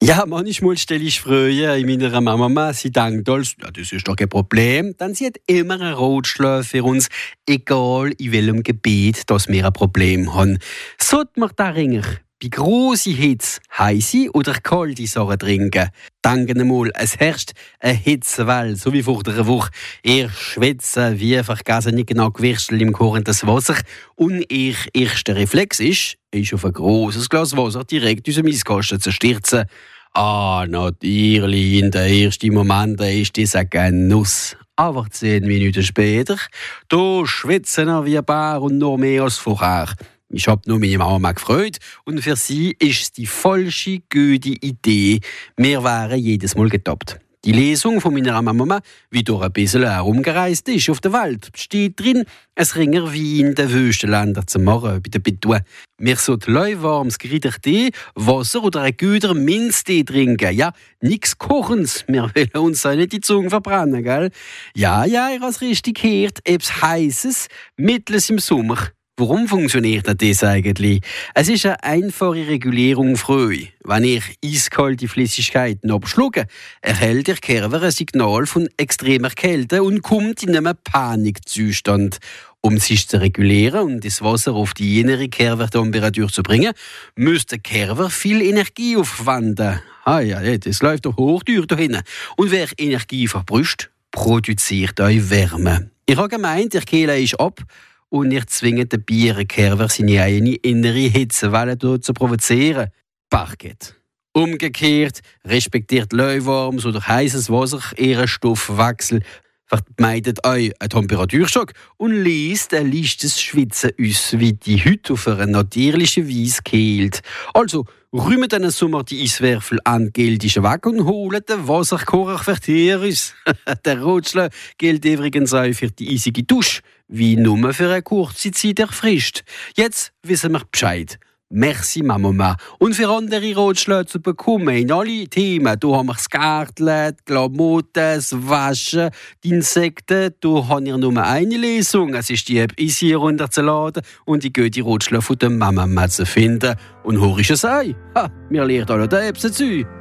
Ja, manchmal stelle ich Freude in meiner Mama. Sie denkt alles, ja, das ist doch kein Problem. Denn sie hat immer einen Ratschlag für uns, egal in welchem Gebiet dass wir ein Problem haben. Sollte man da bei grosser Hitze heisse oder kalte Sachen trinken? Denken mal, es herrscht eine Hitzewelle, so wie vor der Woche. Ihr schwitzt wie vergessen nicht genau gewürstelt im kochenden Wasser. Und ihr erster Reflex ist auf ein grosses Glas Wasser direkt unseren Eiskasten zu stürzen. Ah, natürlich, in den ersten Momenten ist das ein Genuss. Aber 10 Minuten später, da schwitzen wir wie ein Bär und noch mehr als vorher. Ich habe nur meine Mama gefreut und für sie ist es die falsche, gute Idee. Wir wären jedes Mal getoppt. Die Lesung von meiner Mama, wie durch ein bisschen herumgereist ist auf der Welt, steht drin, es ringer wie in den Wüstenländern zu machen, bei den Betuan. Wir sollten lauwarmes Tee, Wasser oder einen guten Minztee trinken. Ja, nichts Kochens. Wir wollen uns auch nicht die Zunge verbrennen, gell? Ja, ihr habt es richtig gehört. Etwas Heißes, mittels im Sommer. Warum funktioniert das eigentlich? Es ist eine einfache Regulierung früh. Wenn ich eiskalte Flüssigkeiten abschlucke, erhält der Körper ein Signal von extremer Kälte und kommt in einen Panikzustand. Um sich zu regulieren und das Wasser auf die innere Körpertemperatur zu bringen, müsste der Körper viel Energie aufwenden. Das läuft doch hoch durch da hinten. Und wer Energie verbrüscht, produziert euch Wärme. Ich habe gemeint, der Kehle ist ab, und ihr zwingt den Bierenkörper, seine eigene innere Hitzewelle zu provozieren. Parket. Umgekehrt respektiert lauwarmes oder heißes Wasser ihren Stoffwechsel, vermeidet euch einen Temperaturschock und liest ein leichtes Schwitzen aus, wie die Hütte auf eine natürliche Weise kehlt. Also, räumt den Sommer die Eiswürfel endgültig weg und holt den Wasserkocher für die aus. Der Ratschlag gilt übrigens auch für die eisige Dusche, wie nur für eine kurze Zeit erfrischt. Jetzt wissen wir Bescheid. Merci, Mama. Und für andere Ratschläge zu bekommen in alle Themen, da haben wir das Gärtchen, die Klamotten, das Waschen, die Insekten, da haben wir nur eine Lesung. Es ist die App Easy herunterzuladen und die gute Ratschläge von der Mama zu finden. Und hoch ist es ein. Wir lernen alle die Apps dazu.